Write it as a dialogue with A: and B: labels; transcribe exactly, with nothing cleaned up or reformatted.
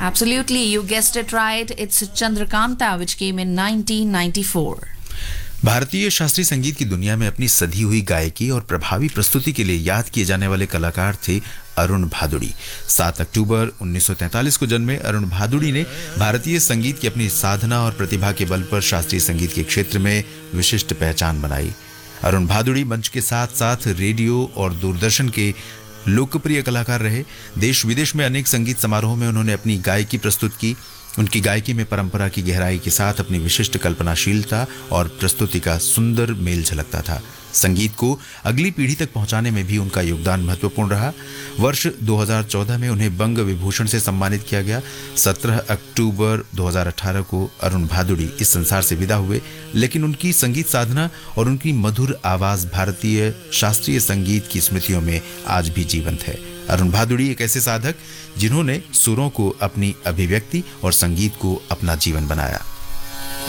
A: Absolutely, you guessed it right. It's Chandrakanta, which came in nineteen ninety-four.
B: भारतीय शास्त्रीय संगीत की दुनिया में अपनी सधी हुई गायकी और प्रभावी प्रस्तुति के लिए याद किए जाने वाले कलाकार थे अरुण भादुड़ी। सात अक्टूबर उन्नीस सौ तैंतालीस को जन्मे अरुण भादुड़ी ने भारतीय संगीत की अपनी साधना और प्रतिभा के बल पर शास्त्रीय संगीत के क्षेत्र में विशिष्ट पहचान बनाई। अरुण भादुड़ी मंच के साथ साथ रेडियो और दूरदर्शन के लोकप्रिय कलाकार रहे। देश विदेश में अनेक संगीत समारोहों में उन्होंने अपनी गायकी प्रस्तुत की। उनकी गायकी में परंपरा की गहराई के साथ अपनी विशिष्ट कल्पनाशीलता और प्रस्तुति का सुंदर मेल झलकता था। संगीत को अगली पीढ़ी तक पहुंचाने में भी उनका योगदान महत्वपूर्ण रहा। वर्ष दो हज़ार चौदह में उन्हें बंग विभूषण से सम्मानित किया गया। सत्रह अक्टूबर दो हज़ार अठारह को अरुण भादुड़ी इस संसार से विदा हुए, लेकिन उनकी संगीत साधना और उनकी मधुर आवाज भारतीय शास्त्रीय संगीत की स्मृतियों में आज भी जीवंत है। अरुण भादुड़ी एक ऐसे साधक जिन्होंने सुरों को अपनी अभिव्यक्ति और संगीत को अपना जीवन बनाया।